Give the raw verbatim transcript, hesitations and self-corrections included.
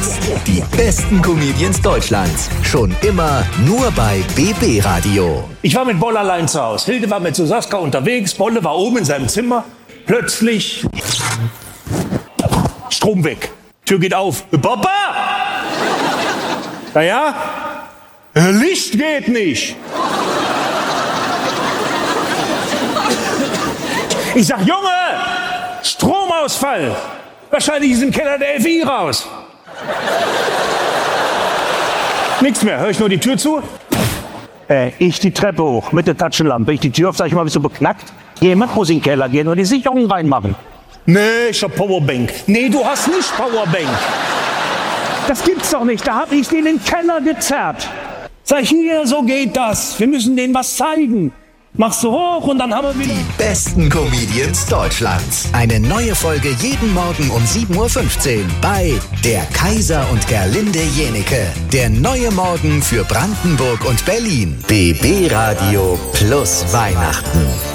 Hits. Die besten Comedians Deutschlands. Schon immer nur bei B B Radio. Ich war mit Boll allein zu Hause. Hilde war mit Susaska unterwegs. Bolle war oben in seinem Zimmer. Plötzlich Strom weg. Tür geht auf. Papa! Naja, Licht geht nicht. Ich sag, Junge, Stromausfall. Wahrscheinlich ist im Keller der F I raus. Nichts mehr, höre ich nur die Tür zu. Äh, ich die Treppe hoch mit der Taschenlampe. Ich die Tür auf, sag ich mal, bist du beknackt? Jemand muss in den Keller gehen und die Sicherung reinmachen. Nee, ich hab Powerbank. Nee, du hast nicht Powerbank. Das gibt's doch nicht, da hab ich den in den Keller gezerrt. Sag ich, hier, so geht das. Wir müssen denen was zeigen. Machst du hoch und dann haben wir wieder... Die besten Comedians Deutschlands. Eine neue Folge jeden Morgen um sieben Uhr fünfzehn bei Der Kaiser und Gerlinde Jenecke. Der neue Morgen für Brandenburg und Berlin. B B Radio plus Weihnachten.